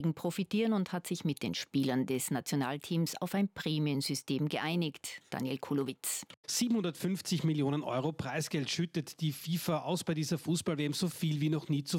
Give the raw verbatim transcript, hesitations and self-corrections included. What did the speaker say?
profitieren und hat sich mit den Spielern des Nationalteams auf ein Prämiensystem geeinigt. Daniel Kulowitz. siebenhundertfünfzig Millionen Euro Preisgeld schüttet die FIFA aus bei dieser Fußball-W M, so viel wie noch nie zuvor.